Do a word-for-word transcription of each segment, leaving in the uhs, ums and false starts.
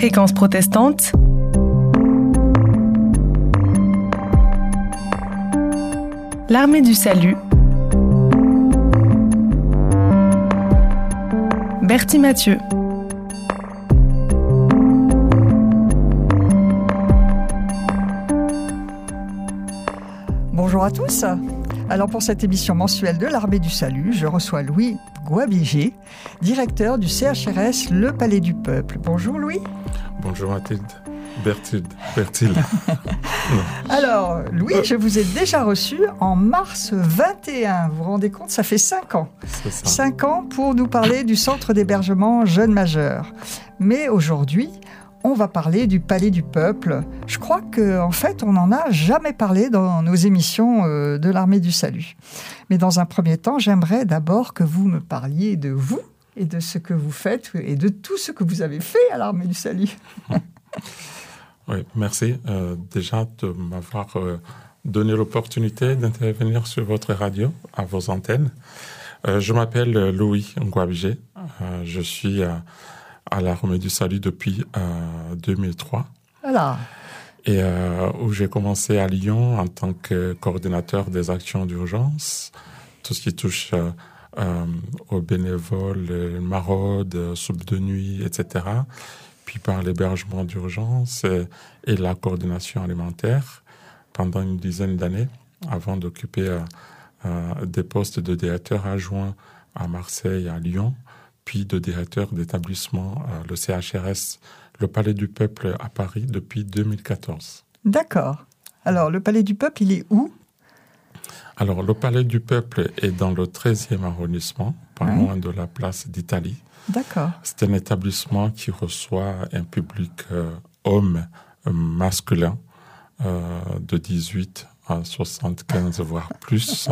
Fréquence protestante. L'Armée du Salut. Bertie Mathieu. Bonjour à tous. Alors pour cette émission mensuelle de l'Armée du Salut, je reçois Louis Gouabigé, directeur du C H R S Le Palais du Peuple. Bonjour Louis. Bonjour Mathilde. Berthilde. Berthilde. Alors Louis, je vous ai déjà reçu en mars vingt et un. Vous vous rendez compte, ça fait cinq ans. C'est ça. Cinq ans pour nous parler du centre d'hébergement jeunes majeurs. Mais aujourd'hui, on va parler du Palais du Peuple. Je crois qu'en fait, on n'en a jamais parlé dans nos émissions euh, de l'Armée du Salut. Mais dans un premier temps, j'aimerais d'abord que vous me parliez de vous et de ce que vous faites et de tout ce que vous avez fait à l'Armée du Salut. Oui, merci euh, déjà de m'avoir euh, donné l'opportunité d'intervenir sur votre radio, à vos antennes. Euh, je m'appelle Louis Gouabigé. Euh, je suis... Euh, à l'Armée du Salut depuis euh, deux mille trois. Voilà. Et euh, où j'ai commencé à Lyon en tant que coordinateur des actions d'urgence, tout ce qui touche euh, euh, aux bénévoles, maraudes, soupes de nuit, et cetera. Puis par l'hébergement d'urgence et, et la coordination alimentaire pendant une dizaine d'années, avant d'occuper euh, euh, des postes de directeur adjoint à Marseille, à Lyon, puis de directeur d'établissement, euh, le C H R S, le Palais du Peuple à Paris depuis deux mille quatorze. D'accord. Alors, le Palais du Peuple, il est où ? Alors, le Palais du Peuple est dans le treizième arrondissement, pas oui. loin de la place d'Italie. D'accord. C'est un établissement qui reçoit un public euh, homme euh, masculin euh, de dix-huit à soixante-quinze, voire plus.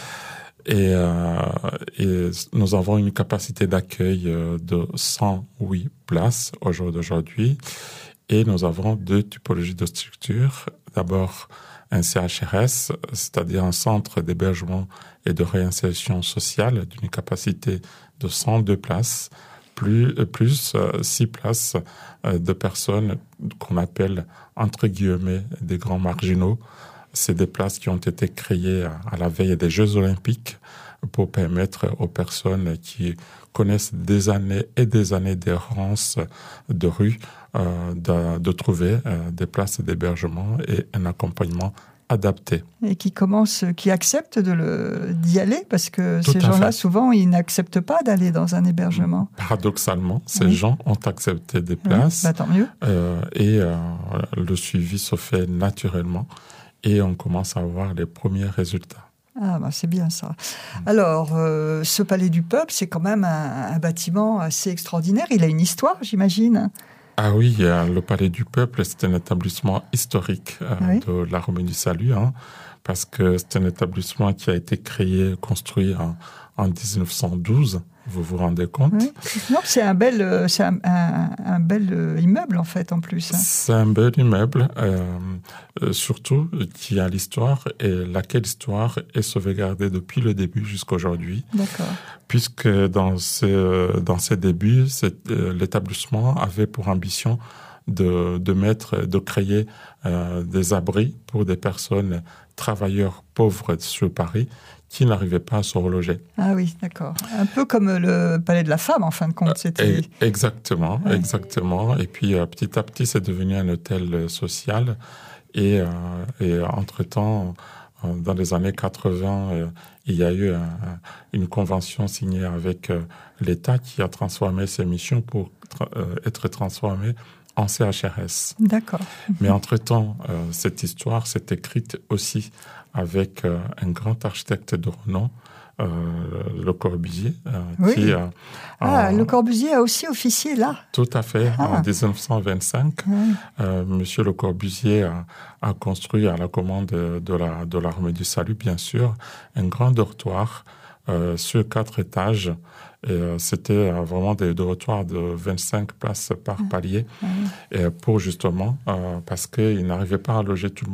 Et, euh, et nous avons une capacité d'accueil de cent huit places au jour d'aujourd'hui. Et nous avons deux typologies de structures. D'abord, un C H R S, c'est-à-dire un centre d'hébergement et de réinsertion sociale d'une capacité de cent deux places, plus, plus six places de personnes qu'on appelle, entre guillemets, des grands marginaux. C'est des places qui ont été créées à la veille des Jeux Olympiques pour permettre aux personnes qui connaissent des années et des années d'errance de rue euh, de, de trouver euh, des places d'hébergement et un accompagnement adapté. Et qui commencent, qui acceptent de le, d'y aller, parce que Tout ces gens-là, souvent, ils n'acceptent pas d'aller dans un hébergement. Paradoxalement, ces oui. gens ont accepté des places. Oui, bah, tant mieux. Euh, et euh, le suivi se fait naturellement. Et on commence à voir les premiers résultats. Ah, bah c'est bien ça. Alors, euh, ce Palais du Peuple, c'est quand même un, un bâtiment assez extraordinaire. Il a une histoire, j'imagine. Ah oui, le Palais du Peuple, c'est un établissement historique euh, oui. de l'Armée du Salut, hein, parce que c'est un établissement qui a été créé, construit en, en dix-neuf cent douze. Vous vous rendez compte ? Oui. Non, c'est un bel, c'est un, un, un bel immeuble en fait en plus. Hein. C'est un bel immeuble, euh, euh, surtout qui a l'histoire et laquelle histoire est sauvegardée depuis le début jusqu'à aujourd'hui. D'accord. Puisque dans ce, dans ses débuts, c'est, euh, l'établissement avait pour ambition de, de mettre, de créer euh, des abris pour des personnes travailleurs pauvres sur Paris qui n'arrivaient pas à se reloger. Ah oui, d'accord. Un peu comme le Palais de la Femme, en fin de compte. C'était... Exactement, ouais. exactement. Et puis, euh, petit à petit, c'est devenu un hôtel social. Et, euh, et entre-temps, euh, dans les années quatre-vingts, euh, il y a eu un, une convention signée avec euh, l'État qui a transformé ses missions pour tra- euh, être transformé en C H R S. D'accord. Mais entre-temps, euh, cette histoire s'est écrite aussi avec euh, un grand architecte de renom, euh, Le Corbusier. Euh, oui. qui, euh, ah, euh, Le Corbusier a aussi officié là. Tout à fait. Ah. En dix-neuf cent vingt-cinq, oui. euh, Monsieur Le Corbusier a, a construit à la commande de, la, de l'Armée du Salut, bien sûr, un grand dortoir euh, sur quatre étages. Et euh, c'était euh, vraiment des dortoirs de vingt-cinq places par palier, oui. et pour justement, euh, parce qu'ils n'arrivaient pas à loger tout le monde